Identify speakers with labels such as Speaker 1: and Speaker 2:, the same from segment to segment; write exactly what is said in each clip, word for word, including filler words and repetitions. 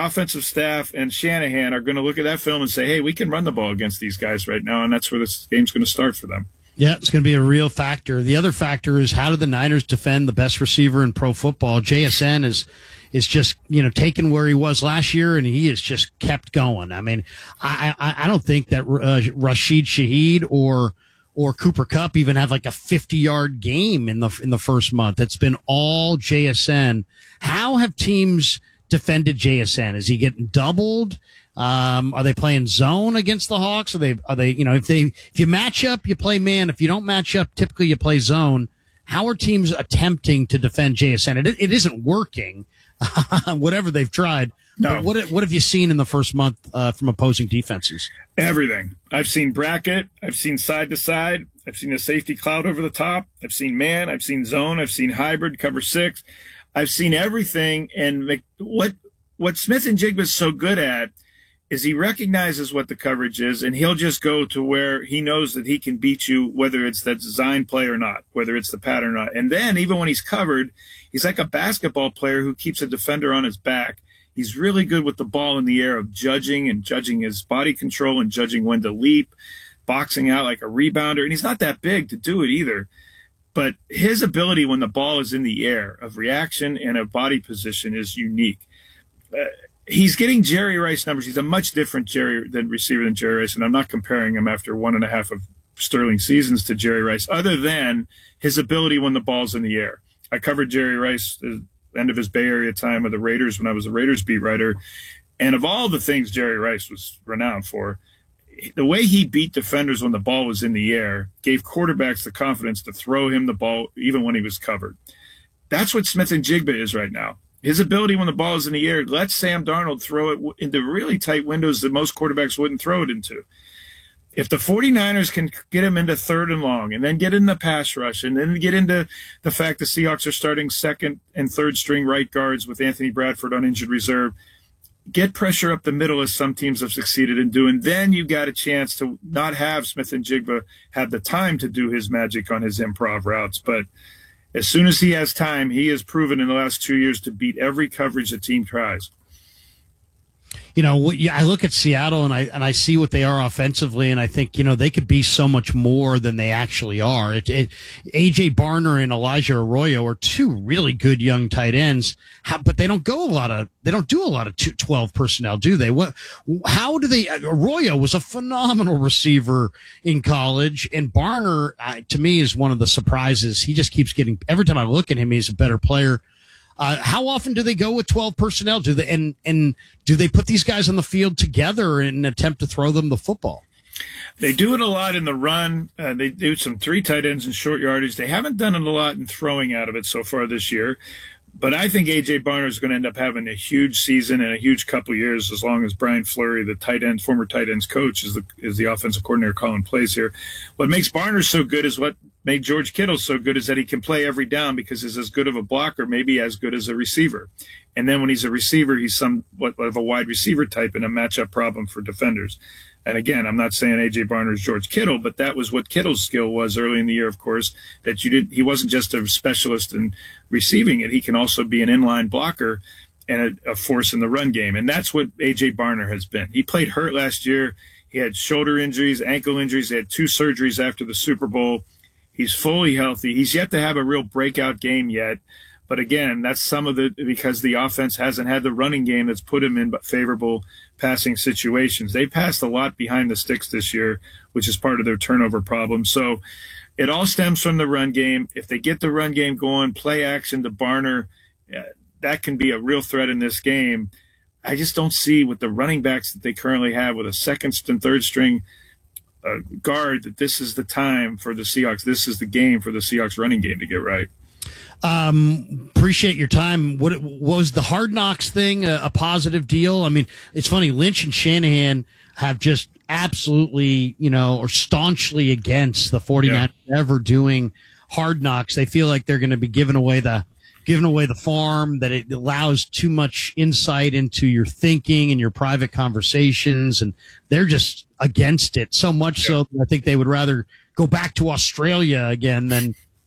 Speaker 1: offensive staff and Shanahan are going to look at that film and say, hey, we can run the ball against these guys right now, and that's where this game's going to start for them.
Speaker 2: Yeah, it's going to be a real factor. The other factor is, how do the Niners defend the best receiver in pro football? J S N is is just, you know, taken where he was last year, and he has just kept going. I mean, I I, I don't think that uh, Rashid Shaheed or or Cooper Kupp even have like a fifty-yard game in the in the first month. It's been all J S N. How have teams defended J S N? Is he getting doubled? Um, are they playing zone against the Hawks? Are they, are they, you know, if they, if you match up, you play man. If you don't match up, typically you play zone. How are teams attempting to defend J S N? It, it isn't working, whatever they've tried.
Speaker 1: No.
Speaker 2: But what, what have you seen in the first month, uh, from opposing defenses?
Speaker 1: Everything. I've seen bracket. I've seen side to side. I've seen a safety cloud over the top. I've seen man. I've seen zone. I've seen hybrid, cover six. I've seen everything. And what, what Smith and Jigba is so good at is he recognizes what the coverage is, and he'll just go to where he knows that he can beat you, whether it's that design play or not, whether it's the pattern or not. And then even when he's covered, he's like a basketball player who keeps a defender on his back. He's really good with the ball in the air of judging and judging his body control and judging when to leap, boxing out like a rebounder. And he's not that big to do it either. But his ability when the ball is in the air of reaction and of body position is unique. Uh, he's getting Jerry Rice numbers. He's a much different Jerry than receiver than Jerry Rice, and I'm not comparing him after one and a half of Sterling seasons to Jerry Rice, other than his ability when the ball's in the air. I covered Jerry Rice at the end of his Bay Area time with the Raiders when I was a Raiders beat writer, and of all the things Jerry Rice was renowned for, the way he beat defenders when the ball was in the air gave quarterbacks the confidence to throw him the ball even when he was covered. That's what Smith and Jigba is right now. His ability when the ball is in the air lets Sam Darnold throw it into really tight windows that most quarterbacks wouldn't throw it into. If the 49ers can get him into third and long and then get in the pass rush and then get into the fact the Seahawks are starting second and third string right guards with Anthony Bradford on injured reserve, get pressure up the middle as some teams have succeeded in doing, then you've got a chance to not have Smith and Jigba have the time to do his magic on his improv routes. But as soon as he has time, he has proven in the last two years to beat every coverage the team tries.
Speaker 2: You know, I look at Seattle and I and I see what they are offensively, and I think, you know, they could be so much more than they actually are. It, it, A J Barner and Elijah Arroyo are two really good young tight ends, how, but they don't go a lot of they don't do a lot of two, twelve personnel, do they? What? How do they? Arroyo was a phenomenal receiver in college, and Barner, uh, to me, is one of the surprises. He just keeps getting. Every time I look at him, he's a better player. Uh, how often do they go with twelve personnel? Do they and and do they put these guys on the field together in an attempt to throw them the football?
Speaker 1: They do it a lot in the run. Uh, they do some three tight ends in short yardage. They haven't done it a lot in throwing out of it so far this year. But I think A J Barner is going to end up having a huge season and a huge couple years as long as Brian Fleury, the tight end, former tight ends coach, is the is the offensive coordinator calling plays here. What makes Barner so good is what made George Kittle so good is that he can play every down because he's as good of a blocker, maybe as good as a receiver. And then when he's a receiver, he's somewhat of a wide receiver type and a matchup problem for defenders. And again, I'm not saying A J Barner is George Kittle, but that was what Kittle's skill was early in the year, of course, that you did. He wasn't just a specialist in receiving it. He can also be an inline blocker and a, a force in the run game. And that's what A J Barner has been. He played hurt last year. He had shoulder injuries, ankle injuries. He had two surgeries after the Super Bowl. He's fully healthy. He's yet to have a real breakout game yet. But again, that's some of the because the offense hasn't had the running game that's put him in favorable passing situations. They passed a lot behind the sticks this year, which is part of their turnover problem. So it all stems from the run game. If they get the run game going, play action to Barner, that can be a real threat in this game. I just don't see with the running backs that they currently have with a second and third string uh, guard that this is the time for the Seahawks. This is the game for the Seahawks running game to get right.
Speaker 2: Um, appreciate your time. What, what was the Hard Knocks thing a, a positive deal? I mean, it's funny. Lynch and Shanahan have just absolutely, you know, or staunchly against the 49ers yeah. ever doing Hard Knocks. They feel like they're going to be giving away the giving away the farm, that it allows too much insight into your thinking and your private conversations, and they're just against it so much yeah. so that I think they would rather go back to Australia again than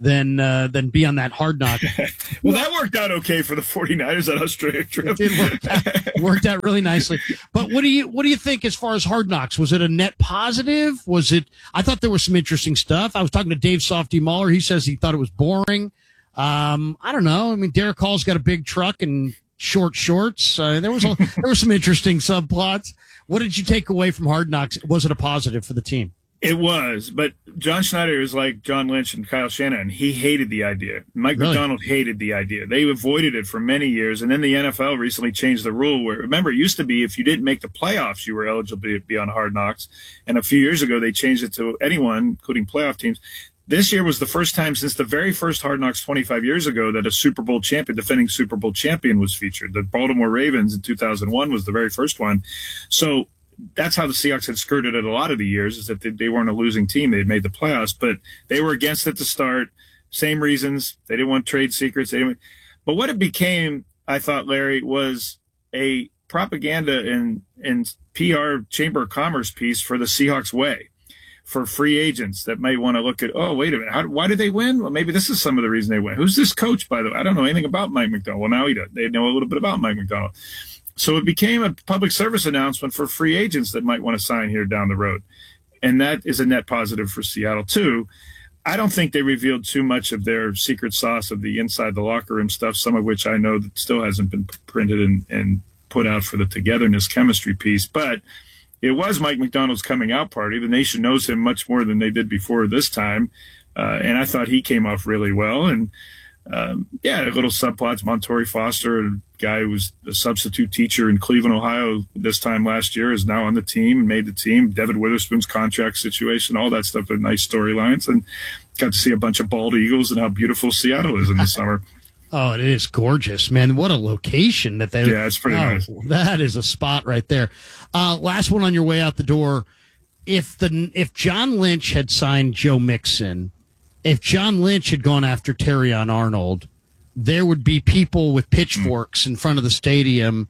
Speaker 2: than uh, than be on that Hard Knock.
Speaker 1: Well, that worked out okay for the 49ers that Australia trip.
Speaker 2: It did work out, worked out really nicely. But what do you what do you think as far as Hard Knocks? Was it a net positive? Was it? I thought there was some interesting stuff. I was talking to Dave Softy Muller. He says he thought it was boring. Um, I don't know. I mean, Derek Hall's got a big truck and short shorts. Uh, there was a, there were some interesting subplots. What did you take away from Hard Knocks? Was it a positive for the team?
Speaker 1: It was, but John Schneider is like John Lynch and Kyle Shanahan. He hated the idea. Mike
Speaker 2: Really?
Speaker 1: McDonald hated the idea. They avoided it for many years, and then the N F L recently changed the rule where, remember, it used to be if you didn't make the playoffs, you were eligible to be on Hard Knocks, and a few years ago they changed it to anyone, including playoff teams. This year was the first time since the very first Hard Knocks twenty-five years ago that a Super Bowl champion, defending Super Bowl champion, was featured. The Baltimore Ravens in two thousand one was the very first one. So that's how the Seahawks had skirted it a lot of the years, is that they, they weren't a losing team. They had made the playoffs, but they were against it to start. Same reasons. They didn't want trade secrets. They didn't, but what it became, I thought, Larry, was a propaganda and, and P R Chamber of Commerce piece for the Seahawks way, for free agents that might want to look at, oh, wait a minute, how, why did they win? Well, maybe this is some of the reason they win. Who's this coach, by the way? I don't know anything about Mike McDonald. Well, now he does. They know a little bit about Mike McDonald. So it became a public service announcement for free agents that might want to sign here down the road. And that is a net positive for Seattle, too. I don't think they revealed too much of their secret sauce of the inside the locker room stuff, some of which I know that still hasn't been printed and, and put out for the togetherness chemistry piece. But it was Mike McDonald's coming out party. The nation knows him much more than they did before this time. Uh, and I thought he came off really well. And Um, yeah, little subplots. Montori Foster, a guy who was a substitute teacher in Cleveland, Ohio this time last year, is now on the team and made the team. Devin Witherspoon's contract situation, all that stuff are nice storylines. And got to see a bunch of bald eagles and how beautiful Seattle is in the summer.
Speaker 2: Oh, it is gorgeous, man. What a location that they
Speaker 1: Yeah, it's pretty
Speaker 2: oh,
Speaker 1: nice.
Speaker 2: That is a spot right there. Uh, last one on your way out the door. If the if John Lynch had signed Joe Mixon, if John Lynch had gone after Terrion Arnold, there would be people with pitchforks in front of the stadium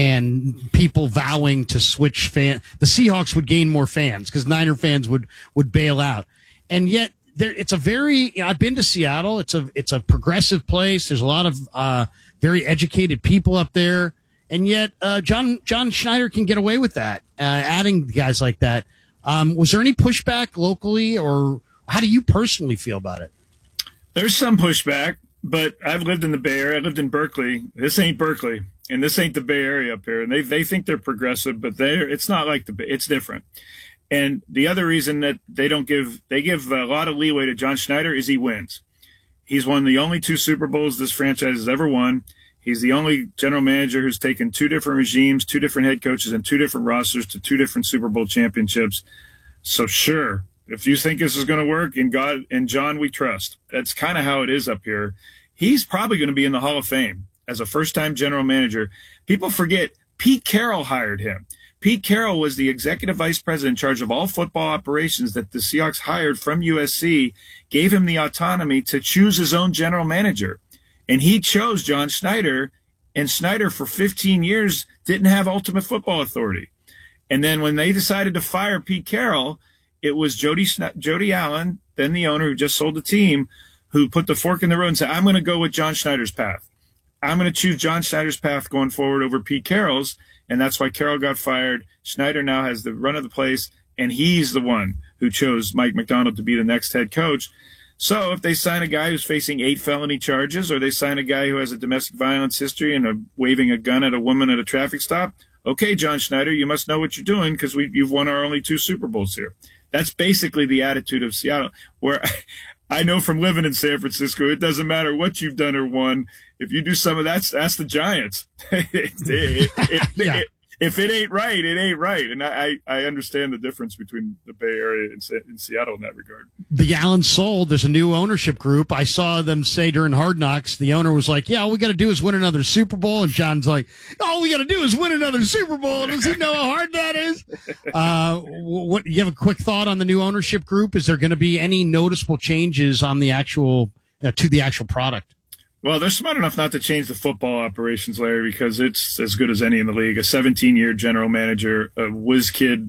Speaker 2: and people vowing to switch fan. The Seahawks would gain more fans because Niner fans would, would bail out. And yet there, it's a very, you know, I've been to Seattle. It's a, it's a progressive place. There's a lot of, uh, very educated people up there. And yet, uh, John, John Schneider can get away with that, uh, adding guys like that. Um, was there any pushback locally, or how do you personally feel about it?
Speaker 1: There's some pushback, but I've lived in the Bay Area. I lived in Berkeley. This ain't Berkeley, and this ain't the Bay Area up here. And they they think they're progressive, but they're it's not like the Bay. It's different. And the other reason that they don't give they give a lot of leeway to John Schneider is he wins. He's won the only two Super Bowls this franchise has ever won. He's the only general manager who's taken two different regimes, two different head coaches, and two different rosters to two different Super Bowl championships. So sure, if you think this is going to work, in God and John we trust. That's kind of how it is up here. He's probably going to be in the Hall of Fame as a first-time general manager. People forget Pete Carroll hired him. Pete Carroll was the executive vice president in charge of all football operations that the Seahawks hired from U S C, gave him the autonomy to choose his own general manager. And he chose John Schneider, and Schneider for fifteen years didn't have ultimate football authority. And then when they decided to fire Pete Carroll, it was Jody Jody Allen, then the owner who just sold the team, who put the fork in the road and said, I'm going to go with John Schneider's path. I'm going to choose John Schneider's path going forward over Pete Carroll's. And that's why Carroll got fired. Schneider now has the run of the place, and he's the one who chose Mike McDonald to be the next head coach. So if they sign a guy who's facing eight felony charges, or they sign a guy who has a domestic violence history and a, waving a gun at a woman at a traffic stop, okay, John Schneider, you must know what you're doing because we you've won our only two Super Bowls here. That's basically the attitude of Seattle, where I know from living in San Francisco, it doesn't matter what you've done or won. If you do some of that, that's the Giants. it, it, it,
Speaker 2: Yeah.
Speaker 1: it, if it ain't right, it ain't right. And I, I understand the difference between the Bay Area and, and Seattle in that regard.
Speaker 2: The Allen sold. There's a new ownership group. I saw them say during Hard Knocks, the owner was like, yeah, all we got to do is win another Super Bowl. And John's like, all we got to do is win another Super Bowl. Does he know how hard that is? Uh, what, you have a quick thought on the new ownership group? Is there going to be any noticeable changes on the actual, uh, to the actual product?
Speaker 1: Well, they're smart enough not to change the football operations, Larry, because it's as good as any in the league. A seventeen-year general manager, a whiz kid,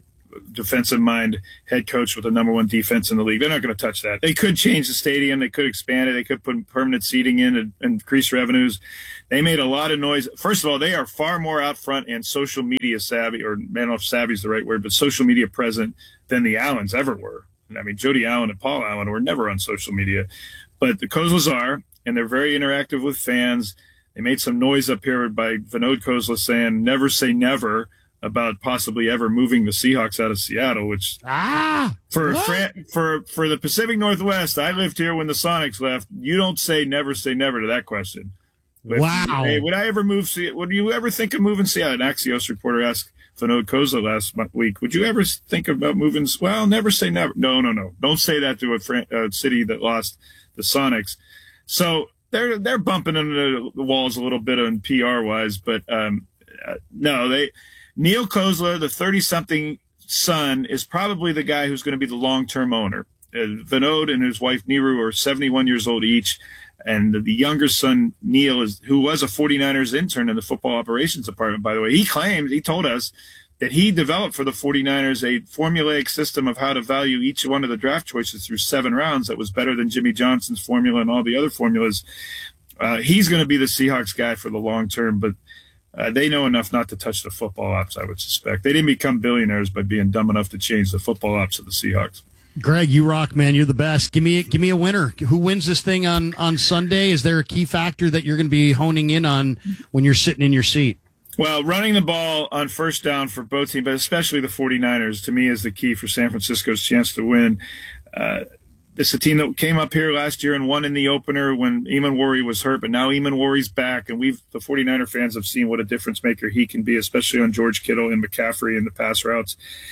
Speaker 1: defensive mind head coach with the number one defense in the league. They're not going to touch that. They could change the stadium. They could expand it. They could put permanent seating in and, and increase revenues. They made a lot of noise. First of all, they are far more out front and social media savvy, or I don't know if savvy is the right word, but social media present than the Allens ever were. I mean, Jody Allen and Paul Allen were never on social media, but the Kozlas are, and they're very interactive with fans. They made some noise up here by Vinod Kozla saying never say never about possibly ever moving the Seahawks out of Seattle, which
Speaker 2: ah
Speaker 1: for for for the Pacific Northwest, I lived here when the Sonics left. You don't say never say never to that question. But
Speaker 2: wow.
Speaker 1: Hey, would I ever move? Would you ever think of moving Seattle? An Axios reporter asked Vinod Kozla last week, would you ever think about moving? Well, never say never. No, no, no. Don't say that to a, fran- a city that lost the Sonics. So they're they're bumping into the walls a little bit on P R wise, but um, uh, no, they Neil Kozla, the thirty-something son, is probably the guy who's going to be the long-term owner. Uh, Vinod and his wife Niru are seventy-one years old each. And the younger son, Neil, is who was a 49ers intern in the football operations department, by the way. He claimed, he told us that he developed for the 49ers a formulaic system of how to value each one of the draft choices through seven rounds that was better than Jimmy Johnson's formula and all the other formulas. Uh, he's going to be the Seahawks guy for the long term, but uh, they know enough not to touch the football ops, I would suspect. They didn't become billionaires by being dumb enough to change the football ops of the Seahawks.
Speaker 2: Greg, you rock, man. You're the best. Give me, give me a winner. Who wins this thing on, on Sunday? Is there a key factor that you're going to be honing in on when you're sitting in your seat?
Speaker 1: Well, running the ball on first down for both teams, but especially the 49ers, to me is the key for San Francisco's chance to win. Uh, it's a team that came up here last year and won in the opener when Eamon Warry was hurt, but now Eamon Warry's back, and we've the 49er fans have seen what a difference maker he can be, especially on George Kittle and McCaffrey in the pass routes.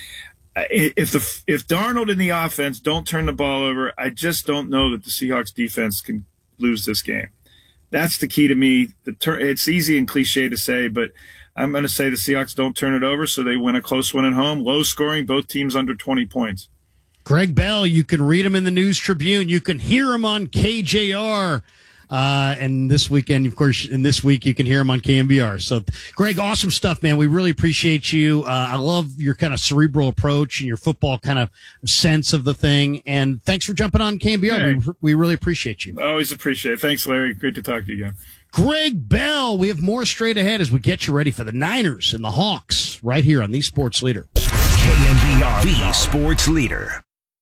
Speaker 1: If the if Darnold and the offense don't turn the ball over, I just don't know that the Seahawks defense can lose this game. That's the key to me. The tur- it's easy and cliche to say, but I'm going to say the Seahawks don't turn it over, so they win a close one at home. Low scoring, both teams under twenty points.
Speaker 2: Greg Bell, you can read him in the News Tribune. You can hear him on K J R. Uh, and this weekend, of course, and this week you can hear him on K N B R. So, Greg, awesome stuff, man. We really appreciate you. Uh, I love your kind of cerebral approach and your football kind of sense of the thing. And thanks for jumping on K N B R.
Speaker 1: Hey.
Speaker 2: We, we really appreciate you.
Speaker 1: Always appreciate it. Thanks, Larry. Great to talk to you again.
Speaker 2: Greg Bell, we have more straight ahead as we get you ready for the Niners and the Hawks right here on the Sports Leader.
Speaker 3: K N B R, the Sports Leader.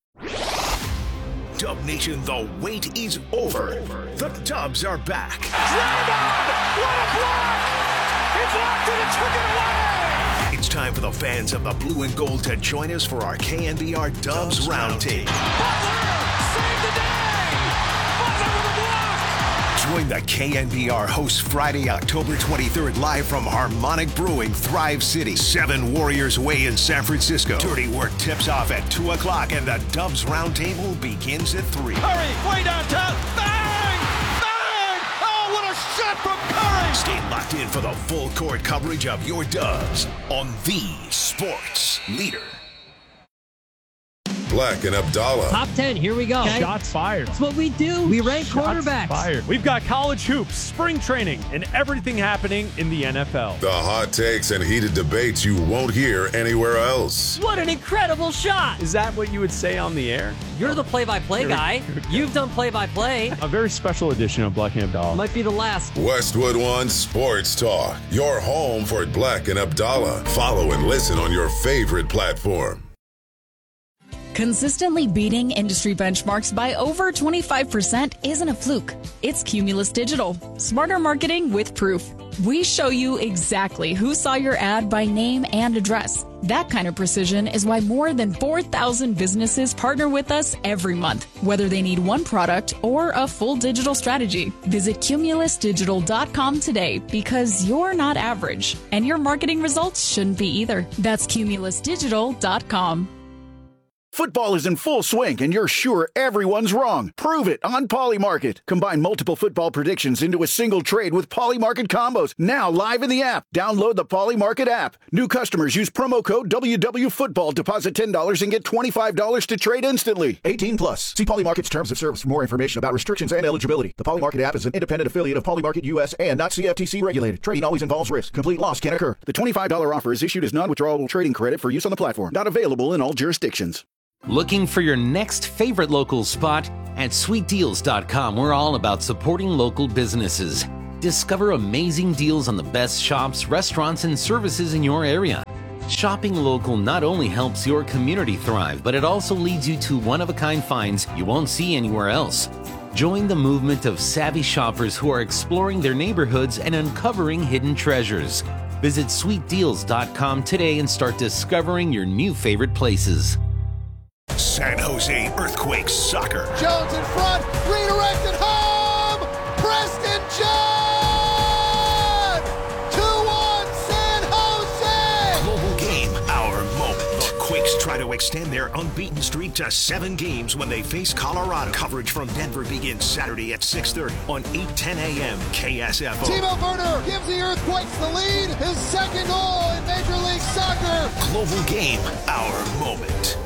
Speaker 3: Dub Nation, the wait is over. The Dubs are back.
Speaker 4: Draymond! What a block! He blocked it and took it away!
Speaker 3: It's time for the fans of the blue and gold to join us for our K N B R Dubs Roundtable.
Speaker 4: Butler! Save the day! Butler with a block!
Speaker 3: Join the K N B R hosts Friday, October twenty-third, live from Harmonic Brewing, Thrive City, seven Warriors Way in San Francisco. Dirty Work tips off at two o'clock, and the Dubs Roundtable begins at three.
Speaker 4: Curry, way downtown, bang! Bang! Oh, what a shot from Curry!
Speaker 3: Stay locked in for the full court coverage of your Dubs on the Sports Leader.
Speaker 5: Black and Abdallah.
Speaker 6: Top ten, here we go.
Speaker 7: Okay. Shots fired.
Speaker 6: That's what we do. We rank
Speaker 7: Shots
Speaker 6: quarterbacks.
Speaker 7: Fired. We've got college hoops, spring training, and everything happening in the N F L.
Speaker 5: The hot takes and heated debates you won't hear anywhere else.
Speaker 6: What an incredible shot.
Speaker 7: Is that what you would say on the air?
Speaker 6: You're the play-by-play guy. You've done play-by-play.
Speaker 7: A very special edition of Black and Abdallah.
Speaker 6: Might be the last.
Speaker 5: Westwood One Sports Talk. Your home for Black and Abdallah. Follow and listen on your favorite platform.
Speaker 8: Consistently beating industry benchmarks by over twenty-five percent isn't a fluke. It's Cumulus Digital. Smarter marketing with proof. We show you exactly who saw your ad by name and address. That kind of precision is why more than four thousand businesses partner with us every month, whether they need one product or a full digital strategy. Visit cumulus digital dot com today because you're not average, and your marketing results shouldn't be either. That's cumulus digital dot com.
Speaker 9: Football is in full swing, and you're sure everyone's wrong. Prove it on Polymarket. Combine multiple football predictions into a single trade with Polymarket combos. Now live in the app. Download the Polymarket app. New customers use promo code W W Football. Deposit ten dollars and get twenty-five dollars to trade instantly. eighteen plus. See Polymarket's terms of service for more information about restrictions and eligibility. The Polymarket app is an independent affiliate of Polymarket U S and not C F T C regulated. Trading always involves risk. Complete loss can occur. The twenty-five dollars offer is issued as non-withdrawable trading credit for use on the platform. Not available in all jurisdictions.
Speaker 10: Looking for your next favorite local spot? At sweet deals dot com, we're all about supporting local businesses. Discover amazing deals on the best shops, restaurants, and services in your area. Shopping local not only helps your community thrive, but it also leads you to one-of-a-kind finds you won't see anywhere else. Join the movement of savvy shoppers who are exploring their neighborhoods and uncovering hidden treasures. Visit sweet deals dot com today and start discovering your new favorite places.
Speaker 3: San Jose Earthquakes soccer.
Speaker 11: Jones in front, redirected home! Preston John! two one San Jose!
Speaker 3: Global game, our moment. The Quakes try to extend their unbeaten streak to seven games when they face Colorado. Coverage from Denver begins Saturday at six thirty on eight ten a.m. K S F O.
Speaker 11: Timo Werner gives the Earthquakes the lead. His second goal in Major League Soccer.
Speaker 3: Global game, our moment.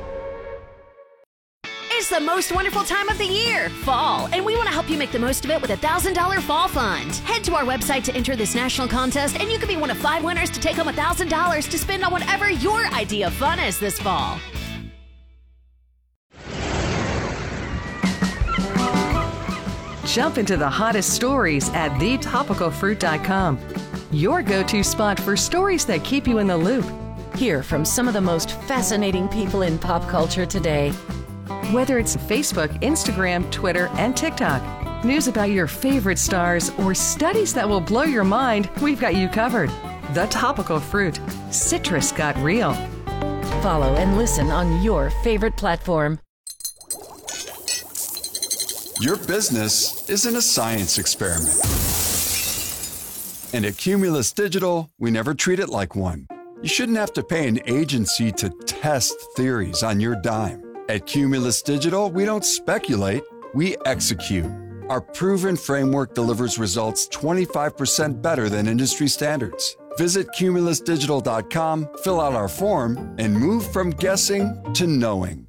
Speaker 12: It's the most wonderful time of the year, fall, and we want to help you make the most of it with a one thousand dollars Fall Fund. Head to our website to enter this national contest, and you could be one of five winners to take home one thousand dollars to spend on whatever your idea of fun is this fall.
Speaker 13: Jump into the hottest stories at the topical fruit dot com, your go-to spot for stories that keep you in the loop.
Speaker 14: Hear from some of the most fascinating people in pop culture today.
Speaker 13: Whether it's Facebook, Instagram, Twitter, and TikTok, news about your favorite stars, or studies that will blow your mind, we've got you covered. The Topical Fruit. Citrus got real.
Speaker 14: Follow and listen on your favorite platform.
Speaker 15: Your business isn't a science experiment. And at Cumulus Digital, we never treat it like one. You shouldn't have to pay an agency to test theories on your dime. At Cumulus Digital, we don't speculate, we execute. Our proven framework delivers results twenty-five percent better than industry standards. Visit cumulus digital dot com, fill out our form, and move from guessing to knowing.